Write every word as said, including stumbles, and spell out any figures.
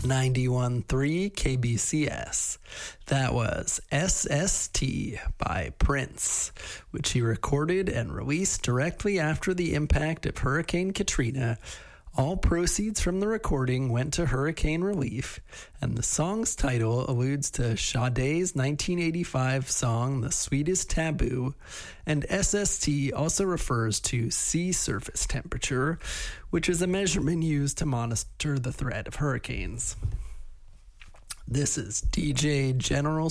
ninety-one point three K B C S. That was S S T by Prince, which he recorded and released directly after the impact of Hurricane Katrina. All proceeds from the recording went to hurricane relief, and the song's title alludes to Sade's nineteen eighty-five song The Sweetest Taboo, and S S T also refers to sea surface temperature, which is a measurement used to monitor the threat of hurricanes. This is D J General